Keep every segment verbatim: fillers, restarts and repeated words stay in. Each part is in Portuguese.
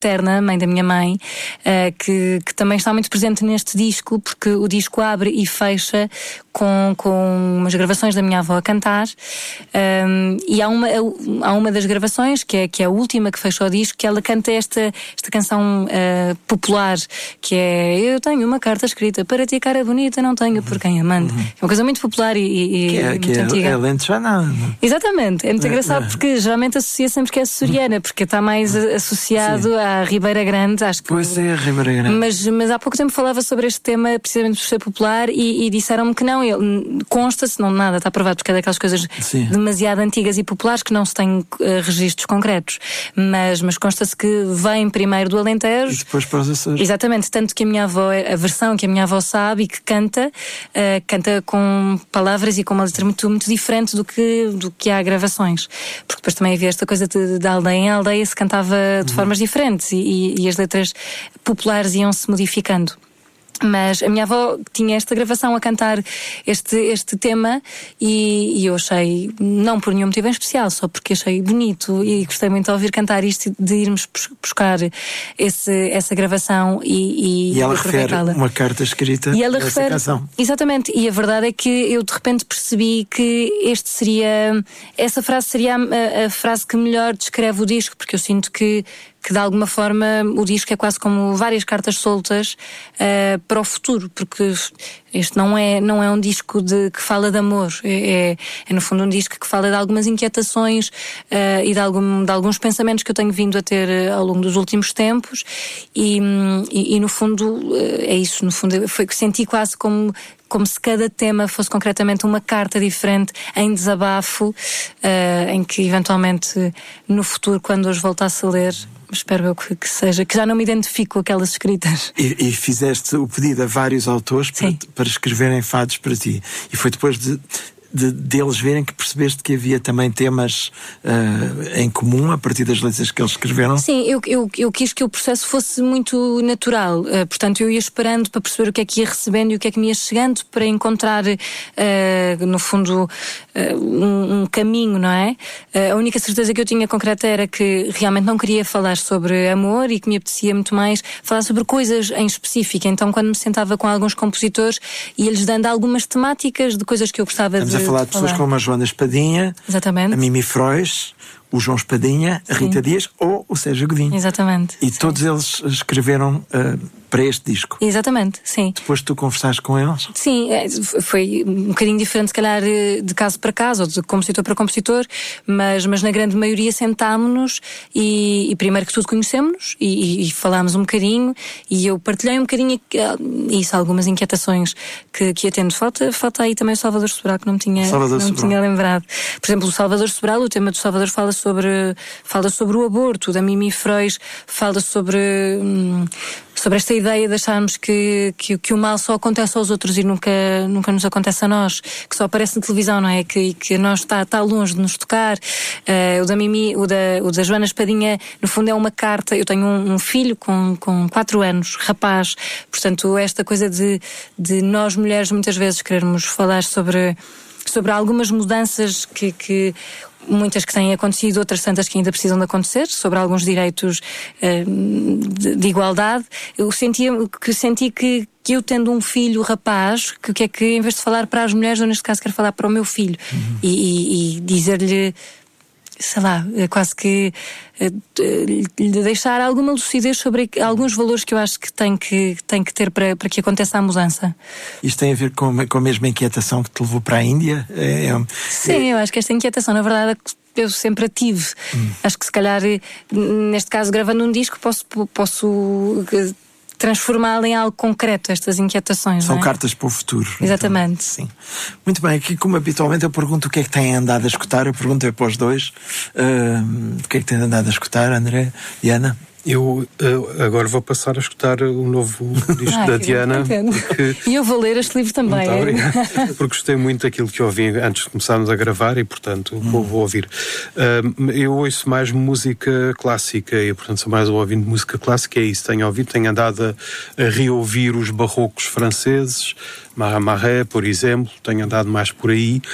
materna, mãe da minha mãe, uh, que, que também está muito presente neste disco, porque o disco abre e fecha com, com umas gravações da minha avó a cantar, um, e há uma, há uma das gravações, que é, que é a última que fecha o disco, que ela canta esta, esta canção uh, popular, que é: eu tenho uma carta escrita para ti, cara bonita, não tenho por quem amando. Uhum. É uma coisa muito popular e, e que é, muito que antiga. É alentejana. Exatamente, é muito é, engraçado é. porque geralmente associa sempre que é açoriana, porque está mais associado Sim. à Ribeira Grande, acho que. Pois é, a Ribeira Grande. Mas, mas há pouco tempo falava sobre este tema, precisamente por ser popular, e, e disseram-me que não, ele, consta-se, não nada, está provado, porque é daquelas coisas Sim. demasiado antigas e populares que não se tem uh, registros concretos, mas, mas consta-se que vem primeiro do Alentejo e depois para os Açores. Exatamente, tanto que a minha avó, a versão que a minha avó sabe e que canta, uh, canta com palavras e com uma letra muito, muito diferente do que, do que há gravações, porque depois também havia esta coisa de, de aldeia em aldeia se cantava de uhum. formas diferentes, e, e, e as letras populares iam-se modificando. Mas a minha avó tinha esta gravação a cantar este, este tema, e, e eu achei, não por nenhum motivo em especial, só porque achei bonito e gostei muito de ouvir cantar isto, de irmos buscar esse, essa gravação e, e, e ela refere uma carta escrita e ela dessa refere, canção. Exatamente, e a verdade é que eu de repente percebi que este seria, essa frase seria a, a frase que melhor descreve o disco, porque eu sinto que que de alguma forma o disco é quase como várias cartas soltas uh, para o futuro, porque este não é, não é um disco de, que fala de amor, é, é, é no fundo um disco que fala de algumas inquietações uh, e de, algum, de alguns pensamentos que eu tenho vindo a ter uh, ao longo dos últimos tempos, e, e, e no fundo uh, é isso, no fundo foi que senti quase como como se cada tema fosse concretamente uma carta diferente em desabafo, uh, em que eventualmente no futuro, quando os voltasse a ler, espero eu que, que seja, que já não me identifico com aquelas escritas. E, e fizeste o pedido a vários autores para, para escreverem fados para ti. E foi depois de, de, deles verem que percebeste que havia também temas uh, em comum a partir das letras que eles escreveram? Sim, eu, eu, eu quis que o processo fosse muito natural, uh, portanto eu ia esperando para perceber o que é que ia recebendo e o que é que me ia chegando, para encontrar uh, no fundo uh, um, um caminho, não é? Uh, a única certeza que eu tinha concreta era que realmente não queria falar sobre amor e que me apetecia muito mais falar sobre coisas em específico. Então quando me sentava com alguns compositores, ia-lhes dando algumas temáticas de coisas que eu gostava Estamos de a falar de pessoas como a Joana Espadinha, Exatamente. a Mimi Frois, o João Espadinha, a Rita Sim. Dias ou o Sérgio Godinho. Exatamente. E Sim. todos eles escreveram uh, para este disco. Exatamente, sim. Depois tu conversaste com eles? Sim, foi um bocadinho diferente, se calhar, de caso para caso, ou de compositor para compositor, mas, mas na grande maioria sentámo-nos e, e primeiro que tudo conhecemos-nos e, e falámos um bocadinho, e eu partilhei um bocadinho isso, algumas inquietações que, que ia tendo. Falta, falta aí também o Salvador Sobral, que não me tinha, não me tinha lembrado. Por exemplo, o Salvador Sobral, o tema do Salvador fala sobre, fala sobre o aborto, da Mimi Frois fala sobre... Hum, sobre esta ideia de acharmos que, que, que o mal só acontece aos outros e nunca, nunca nos acontece a nós, que só aparece na televisão, não é? Que, que nós está, está longe de nos tocar. Uh, o da Mimi, o da, o da Joana Espadinha, no fundo é uma carta. Eu tenho um, um filho com, com quatro anos, rapaz, portanto esta coisa de, de nós mulheres muitas vezes querermos falar sobre, sobre algumas mudanças que... que muitas que têm acontecido, outras tantas que ainda precisam de acontecer, sobre alguns direitos uh, de, de igualdade. Eu sentia, que, senti que, que eu tendo um filho rapaz, que, que é que em vez de falar para as mulheres, eu neste caso quero falar para o meu filho, uhum. e, e, e dizer-lhe, sei lá, quase que lhe deixar alguma lucidez sobre alguns valores que eu acho que tem que, tem que ter para, para que aconteça a mudança. Isto tem a ver com, com a mesma inquietação que te levou para a Índia? É, é, Sim, é... eu acho que esta inquietação, na verdade, eu sempre a tive. Hum. Acho que se calhar, neste caso, gravando um disco, posso... posso transformá-la em algo concreto, estas inquietações. São não é? Cartas para o futuro. Exatamente. Então, sim. Muito bem, aqui como habitualmente eu pergunto o que é que têm andado a escutar, eu pergunto é para os dois, uh, o que é que têm andado a escutar, André e Ana? Eu uh, agora vou passar a escutar o novo disco ah, da Diana. Porque... E eu vou ler este livro também. Muito obrigado. Porque gostei muito daquilo que ouvi antes de começarmos a gravar e, portanto, hum. vou, vou ouvir. Uh, eu ouço mais música clássica e, portanto, sou mais um ouvinte de música clássica. É isso, tenho ouvido, tenho andado a, a reouvir os barrocos franceses, Marat, por exemplo, tenho andado mais por aí.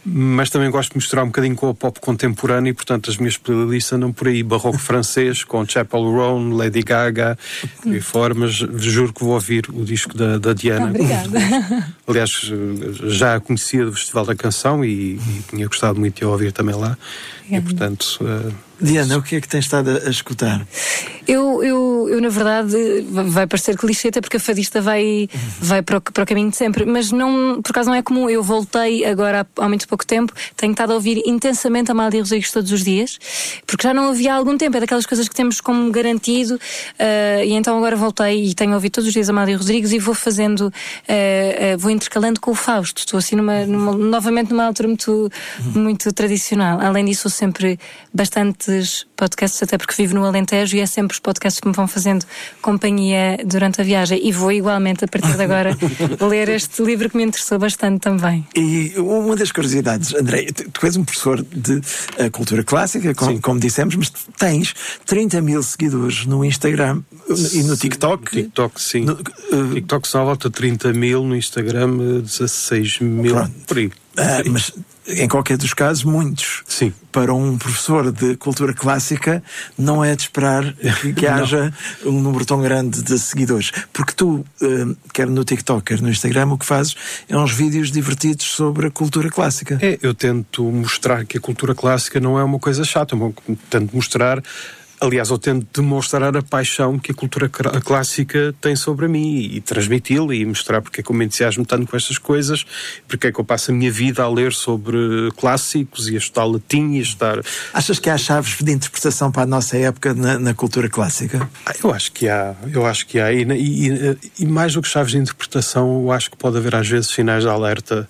mas também gosto de misturar um bocadinho com a pop contemporânea e, portanto, as minhas playlists andam por aí, barroco francês, com Chapel Roan, Lady Gaga e fora, mas juro que vou ouvir o disco da, da Diana. Obrigada. Aliás, já a conhecia do Festival da Canção e, e tinha gostado muito de a ouvir também lá. E, portanto... Uh, Diana, o que é que tens estado a, a escutar? Eu, eu, eu, na verdade, vai parecer clichê, até porque a fadista vai, vai para, o, para o caminho de sempre, mas não, por acaso não é comum. Eu voltei agora há, há muito pouco tempo, tenho estado a ouvir intensamente a Amália Rodrigues todos os dias, porque já não havia há algum tempo, é daquelas coisas que temos como garantido, uh, e então agora voltei e tenho ouvido todos os dias a Amália Rodrigues e vou fazendo, uh, uh, vou intercalando com o Fausto. Estou assim numa, numa, novamente numa altura muito, muito tradicional. Além disso, sou sempre bastante podcasts, até porque vivo no Alentejo e é sempre os podcasts que me vão fazendo companhia durante a viagem, e vou igualmente a partir de agora ler este livro que me interessou bastante também. E uma das curiosidades, André, tu és um professor de uh, cultura clássica, como, como dissemos, mas tens trinta mil seguidores no Instagram e no TikTok. No TikTok, sim. No, uh, TikTok só volta trinta mil, no Instagram dezasseis mil, pronto. Por aí. Uh, mas em qualquer dos casos, muitos. Sim. Para um professor de cultura clássica, não é de esperar que, que haja um número tão grande de seguidores. Porque tu, uh, quer no TikTok, quer no Instagram, o que fazes é uns vídeos divertidos sobre a cultura clássica. É, eu tento mostrar que a cultura clássica não é uma coisa chata, eu tento mostrar... Aliás, eu tento demonstrar a paixão que a cultura clássica tem sobre mim e transmiti-la e mostrar porque é que eu me entusiasmo tanto com estas coisas, porque é que eu passo a minha vida a ler sobre clássicos e a estudar latim e a estudar... Achas que há chaves de interpretação para a nossa época na, na cultura clássica? Ah, eu acho que há, eu acho que há. E, e, e mais do que chaves de interpretação, eu acho que pode haver às vezes sinais de alerta.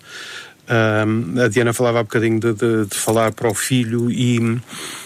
Um, a Diana falava há bocadinho de, de, de falar para o filho e...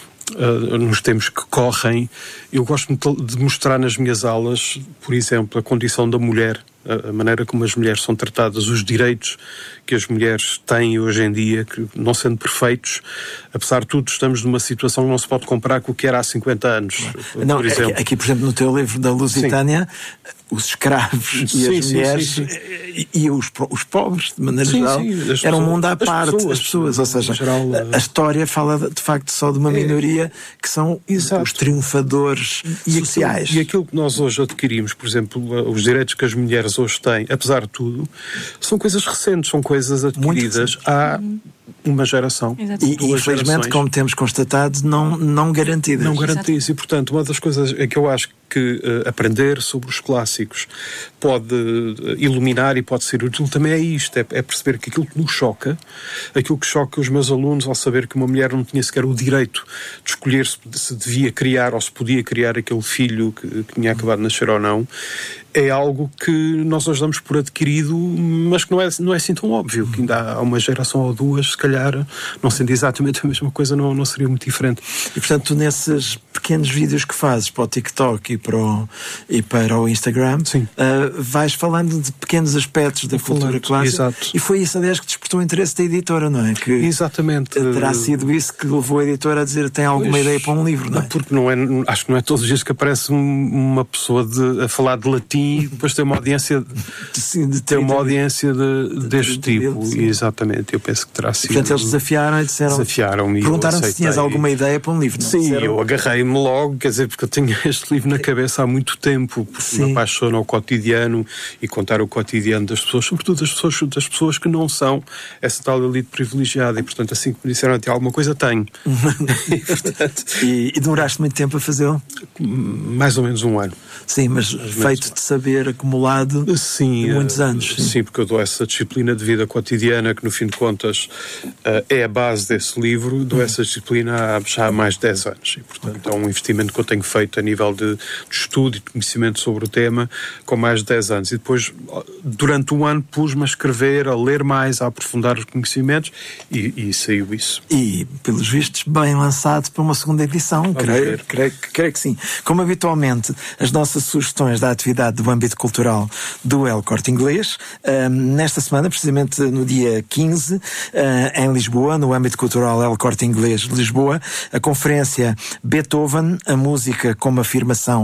Uh, nos tempos que correm, eu gosto de mostrar nas minhas aulas, por exemplo, a condição da mulher, a, a maneira como as mulheres são tratadas, os direitos que as mulheres têm hoje em dia, que não sendo perfeitos, apesar de tudo, estamos numa situação que não se pode comparar com o que era há cinquenta anos. Não, por exemplo. Aqui, aqui, por exemplo, no teu livro da Lusitânia, sim, os escravos sim, e as sim, mulheres sim, sim. E, e os, os pobres, de maneira sim, geral, sim, era um mundo à parte, pessoas, as pessoas, ou seja, geral, a, a história fala de facto só de uma minoria é, que são exato, os triunfadores e sociais. Aquilo, e aquilo que nós hoje adquirimos, por exemplo, os direitos que as mulheres hoje têm, apesar de tudo, são coisas recentes, são coisas adquiridas há uma geração. Exato. E, e infelizmente, gerações, como temos constatado, não, não garantidas. Não garantidas. E, portanto, uma das coisas é que eu acho que uh, aprender sobre os clássicos pode uh, iluminar e pode ser útil também é isto, é, é perceber que aquilo que nos choca, aquilo que choca os meus alunos ao saber que uma mulher não tinha sequer o direito de escolher se, se devia criar ou se podia criar aquele filho que, que tinha acabado de nascer ou não, é algo que nós hoje damos por adquirido, mas que não é, não é assim tão óbvio, que ainda há uma geração ou duas, se calhar, não sendo exatamente a mesma coisa, não, não seria muito diferente. E, portanto, tu nesses pequenos vídeos que fazes para o TikTok e para o, e para o Instagram, uh, vais falando de pequenos aspectos da Vou cultura clássica. Exato. E foi isso, aliás, que despertou o interesse da editora, não é? Que exatamente. Terá sido isso que levou a editora a dizer tem alguma pois, ideia para um livro, não é? Porque não é, acho que não é todos os dias que aparece uma pessoa de, a falar de latim e depois ter uma audiência sim, de ter uma audiência de, deste de, de, tipo. De, exatamente, eu penso que terá sido. Portanto, eles desafiaram e disseram. Desafiaram-me. Perguntaram se tinhas alguma ideia para um livro, não? Sim, disseram... eu agarrei-me logo, quer dizer, porque eu tinha este livro na cabeça há muito tempo, porque sim, me apaixona o cotidiano e contar o cotidiano das pessoas, sobretudo das pessoas, das pessoas que não são essa tal elite privilegiada, e portanto, assim que me disseram até alguma coisa, tenho. e, portanto, e, e demoraste muito tempo a fazê-lo? Mais ou menos um ano. Sim, mas mais feito de saber acumulado sim, de muitos anos. Sim. sim, porque eu dou essa disciplina de vida cotidiana que, no fim de contas, uh, é a base desse livro. Dou hum. essa disciplina há, já há mais de dez anos. E, portanto, okay. é um investimento que eu tenho feito a nível de, de estudo e de conhecimento sobre o tema com mais de dez anos. E depois, durante um ano, pus-me a escrever, a ler mais, a aprofundar os conhecimentos e, e saiu isso. E, pelos vistos, bem lançado para uma segunda edição. Creio, creio, creio que sim. Como habitualmente, as nossas sugestões da atividade do âmbito cultural do El Corte Inglês. Um, nesta semana, precisamente no dia quinze, uh, em Lisboa, no âmbito cultural El Corte Inglês Lisboa, a conferência Beethoven, a música como afirmação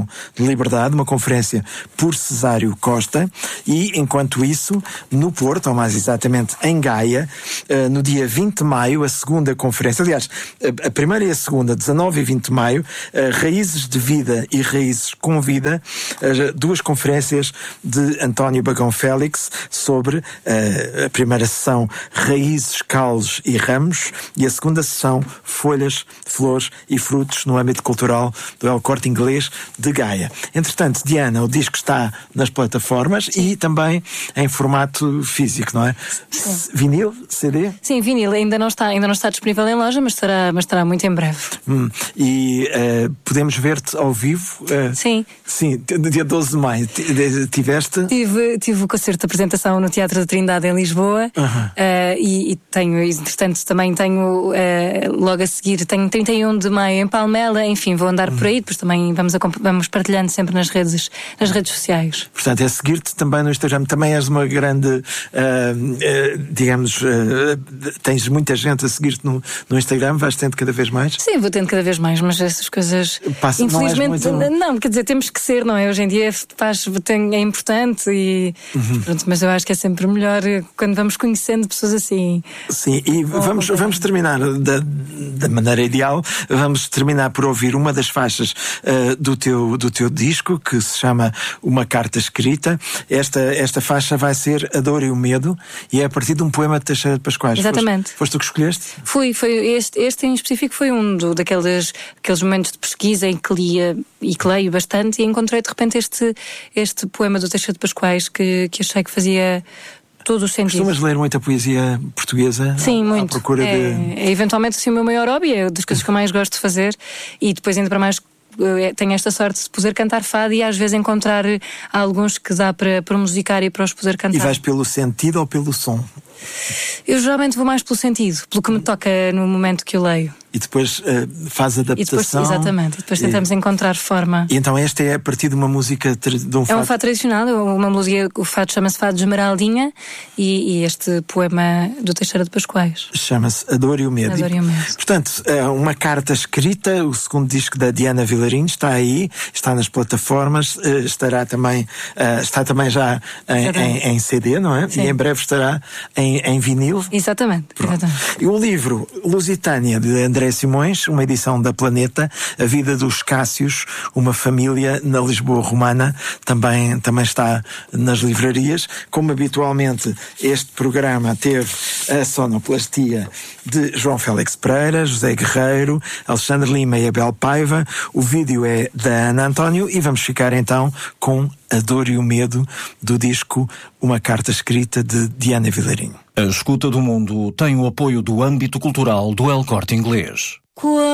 Declaração de Liberdade, uma conferência por Cesário Costa, e enquanto isso, no Porto, ou mais exatamente em Gaia, uh, no dia vinte de maio, a segunda conferência, aliás, a, a primeira e a segunda, dezanove e vinte de maio, uh, Raízes de Vida e Raízes com Vida, uh, duas conferências de António Bagão Félix sobre uh, a primeira sessão Raízes, Caules e Ramos, e a segunda sessão Folhas, Flores e Frutos no âmbito cultural do El Corte Inglês de Gaia. Entretanto, Diana, o disco está nas plataformas e também em formato físico, não é? Sim. Vinil, C D? Sim, vinil. Ainda não está, ainda não está disponível em loja, mas estará, mas estará muito em breve. Hum. E uh, podemos ver-te ao vivo? Uh, sim. Sim, no dia doze de maio. Tiveste? Tive, tive o concerto de apresentação no Teatro da Trindade em Lisboa. Uh-huh. uh, e, e tenho, entretanto, também tenho uh, logo a seguir, tenho trinta e um de maio em Palmela, enfim, vou andar uh-huh. por aí, depois também vamos, vamos partilhando sempre nas redes, nas redes sociais. Portanto, é seguir-te também no Instagram. Também és uma grande, uh, uh, digamos, uh, tens muita gente a seguir-te no, no Instagram, vais tendo cada vez mais? Sim, vou tendo cada vez mais, mas essas coisas, Passa, infelizmente, não, muito... não, quer dizer, temos que ser, não é? Hoje em dia faz, tem, é importante e uhum. pronto, mas eu acho que é sempre melhor quando vamos conhecendo pessoas assim. Sim, e oh, vamos, okay. vamos terminar da, da maneira ideal, vamos terminar por ouvir uma das faixas uh, do, teu, do teu disco, que se chama Uma Carta Escrita. Esta, esta faixa vai ser A Dor e o Medo, e é a partir de um poema de Teixeira de Pascoais. Exatamente. Foste, foste tu que escolheste? Fui, foi este, este em específico foi um do, daqueles aqueles momentos de pesquisa em que lia e que leio bastante, e encontrei de repente este, este poema do Teixeira de Pascoais que, que achei que fazia todo o sentido. Costumas ler muita poesia portuguesa? Sim, à, muito. À procura é, de... é eventualmente assim o meu maior hobby, é das coisas que eu mais gosto de fazer, e depois ainda para mais tenho esta sorte de poder cantar fado e às vezes encontrar alguns que dá para, para musicar e para os poder cantar. E vais pelo sentido ou pelo som? Eu geralmente vou mais pelo sentido, pelo que me toca no momento que eu leio. E depois uh, faz adaptação. E depois, exatamente, e depois tentamos e... encontrar forma. E então esta é a partir de uma música, de um fado? É um fado tradicional, uma música, o fado chama-se Fado de Esmeraldinha, e, e este poema do Teixeira de Pascoais. Chama-se A Dor e o Medo. A Dor e o Medo. Portanto, uma carta escrita, o segundo disco da Diana Vilarinho está aí, está nas plataformas, estará também, está também já em, em, em C D, não é? Sim. E em breve estará em, em vinil. Exatamente, exatamente. E o livro Lusitânia, de André Simões, uma edição da Planeta, A Vida dos Cássios, uma família na Lisboa romana, também, também está nas livrarias. Como habitualmente, este programa teve a sonoplastia de João Félix Pereira, José Guerreiro, Alexandre Lima e Abel Paiva. O vídeo é da Ana António e vamos ficar então com A Dor e o Medo, do disco Uma Carta Escrita, de Diana Vilarinho. A Escuta do Mundo tem o apoio do âmbito cultural do El Corte Inglês.